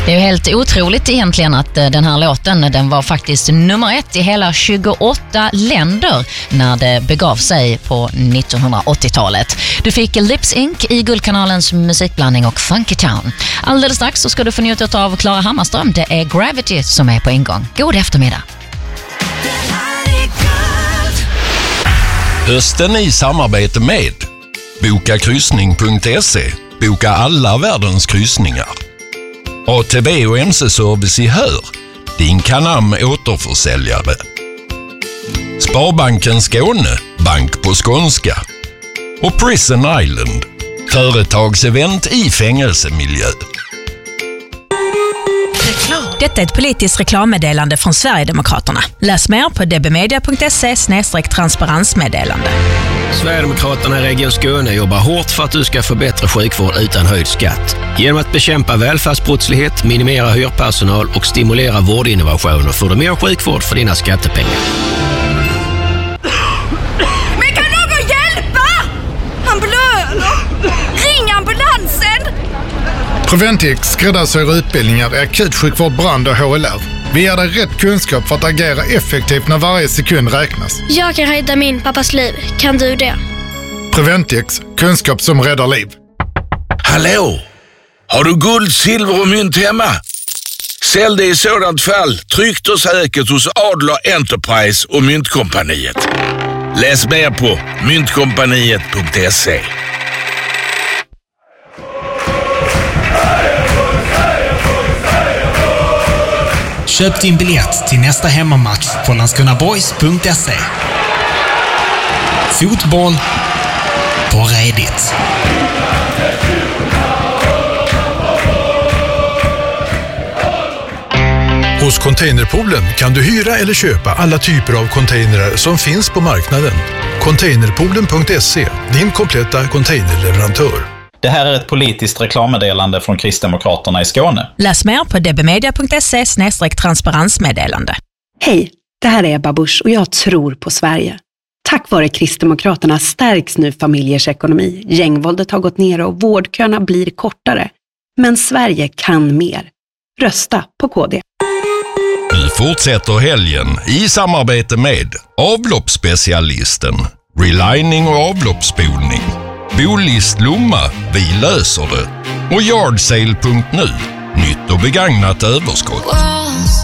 Det är ju helt otroligt egentligen att den här låten, den var faktiskt nummer 1 i hela 28 länder när det begav sig på 1980-talet. Du fick Lips Inc. i Guldkanalens musikblandning och Funky Town. Alldeles strax så ska du få njuta av Klara Hammarström. Det är Gravity som är på ingång. God eftermiddag. Hösten i samarbete med Bokakryssning.se. Boka alla världens kryssningar. ATV och MC-service i Hör. Din Canam återförsäljare. Sparbanken Skåne. Bank på skånska. Och Prison Island. Företagsevent i fängelsemiljö. Detta är ett politiskt reklammeddelande från Sverigedemokraterna. Läs mer på dbmedia.se/transparensmeddelande. Sverigedemokraterna i Region Skåne jobbar hårt för att du ska få bättre sjukvård utan höjd skatt. Genom att bekämpa välfärdsbrottslighet, minimera hyrpersonal och stimulera vårdinnovationer får du mer sjukvård för dina skattepengar. Men kan någon hjälpa? Han blöder! Ring ambulansen! Preventix skräddarsyr utbildningar i akutsjukvård, brand och HLR. Vi ger dig rätt kunskap för att agera effektivt när varje sekund räknas. Jag kan rädda min pappas liv. Kan du det? Preventix, kunskap som räddar liv. Hallå! Har du guld, silver och mynt hemma? Sälj det i sådant fall tryggt och säkert hos Adler Enterprise och Myntkompaniet. Läs mer på myntkompaniet.se. Köp din biljett till nästa hemmamatch på landskrona.boys.se. Fotboll på redigt. Hos Containerpoolen kan du hyra eller köpa alla typer av containrar som finns på marknaden. Containerpoolen.se, din kompletta containerleverantör. Det här är ett politiskt reklammeddelande från Kristdemokraterna i Skåne. Läs mer på dbmedia.se/transparensmeddelande. Hej, det här är Ebba Busch och jag tror på Sverige. Tack vare Kristdemokraterna stärks nu familjers ekonomi. Gängvåldet har gått ner och vårdköerna blir kortare. Men Sverige kan mer. Rösta på KD. Nu fortsätter helgen i samarbete med avloppsspecialisten, relining och avloppsspolning. Bolist Lomma, vi löser det. Och Yardsale.nu, nytt och begagnat överskott.